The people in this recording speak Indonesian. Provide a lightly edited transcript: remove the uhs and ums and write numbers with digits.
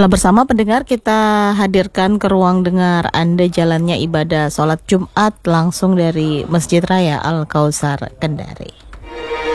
Baiklah bersama pendengar kita hadirkan ke ruang dengar Anda jalannya ibadah sholat Jumat langsung dari Masjid Raya Al-Kautsar Kendari.